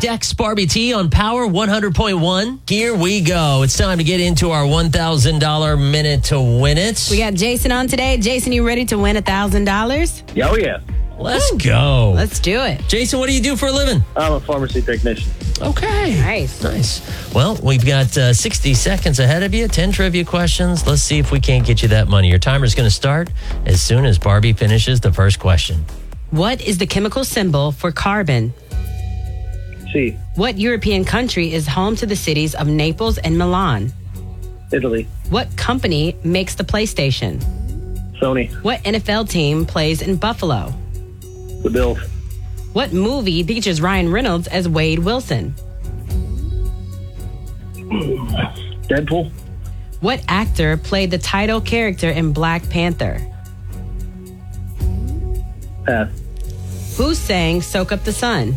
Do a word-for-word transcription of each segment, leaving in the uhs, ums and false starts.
Dex, Barbie T on Power one hundred point one. Here we go. It's time to get into our one thousand dollars minute to win it. We got Jason on today. Jason, you ready to win one thousand dollars? Oh, yeah. Let's go. Let's do it. Jason, what do you do for a living? I'm a pharmacy technician. Okay. Nice. Nice. Well, we've got uh, sixty seconds ahead of you, ten trivia questions. Let's see if we can't get you that money. Your timer's going to start as soon as Barbie finishes the first question. What is the chemical symbol for carbon? C. What European country is home to the cities of Naples and Milan? Italy. What company makes the PlayStation? Sony. What N F L team plays in Buffalo? The Bills. What movie features Ryan Reynolds as Wade Wilson? Deadpool. What actor played the title character in Black Panther? Pass. Who sang Soak Up the Sun?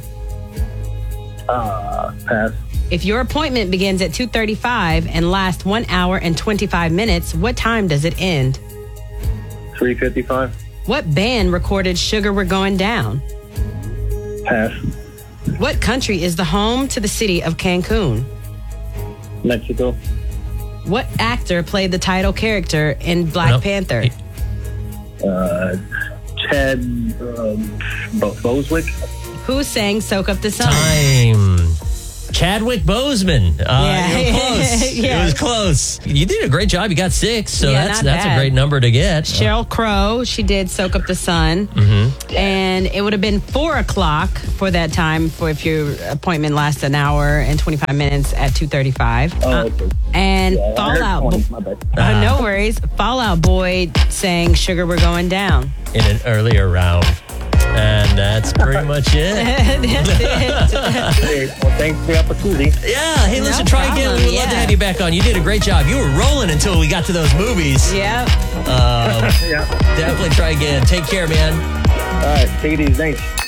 Uh, pass. If your appointment begins at two thirty-five and lasts one hour and twenty-five minutes, what time does it end? three fifty-five. What band recorded Sugar We're Going Down? Pass. What country is the home to the city of Cancun? Mexico. What actor played the title character in Black Nope. Panther? Uh, Chad um, Bo- Boswick. Who sang Soak Up the Sun? Time. Chadwick Boseman. Uh, Yeah. you were close. Yeah. It was close. You did a great job. You got six, so Yeah, that's not that's bad. a great number to get. Sheryl Crow, she did Soak Up the Sun. Mm-hmm. And it would have been four o'clock for that time for if your appointment lasts an hour and twenty-five minutes at two thirty-five. Oh, okay. And Yeah, I heard Fallout twenty. Boy, My bad. uh, no worries. Fallout Boy sang Sugar We're Going Down. In an earlier round. And that's pretty much it. That's it. Hey, well, thanks for the opportunity. Yeah. Hey, listen, No try again. problem, We'd love to yeah. have you back on. You did a great job. You were rolling until we got to those movies. Yep. Um, Yeah. definitely try again. Take care, man. All right. Take it easy. Thanks.